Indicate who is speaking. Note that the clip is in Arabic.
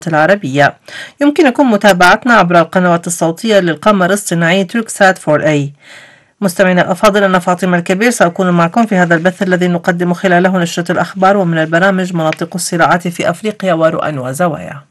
Speaker 1: العربية. يمكنكم متابعتنا عبر القنوات الصوتية للقمر الصناعي توركسات 4A. مستمعينا الأفاضل، أنا فاطمة الكبير سأكون معكم في هذا البث الذي نقدم خلاله نشرة الأخبار ومن البرامج مناطق الصراعات في أفريقيا ورؤى وزوايا.